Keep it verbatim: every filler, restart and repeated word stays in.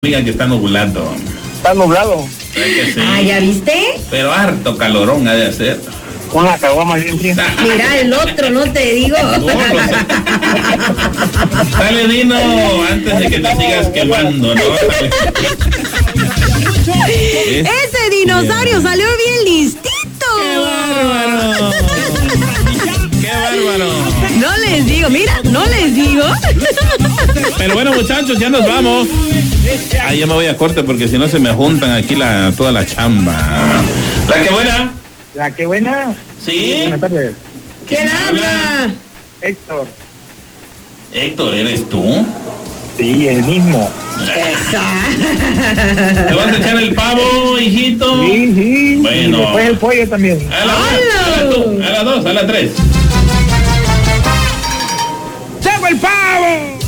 Digan que está nublado. Está nublado. Que sí. Ah, ¿ya viste? Pero harto calorón ha de hacer. Con la caguama bien fría. Mira el otro, no te digo. Dale, Dino, antes de que te sigas quemando, ¿no? Ese dinosaurio salió bien listito. ¡Qué bárbaro! ¡Qué bárbaro! No les digo, mira, no les digo. Pero bueno, muchachos, ya nos vamos. Ahí ya me voy a corte porque si no se me juntan aquí la toda la chamba. ¿La que buena? La que buena. ¿Sí? Buenas tardes. ¿Quién habla? Héctor. Héctor, ¿eres tú? Sí, el mismo. Esa. ¿Te vas a echar el pavo, hijito? Sí, sí. Bueno. Y después el pollo también. A la dos, a la dos, a la tres. ¡Chaco el pavo!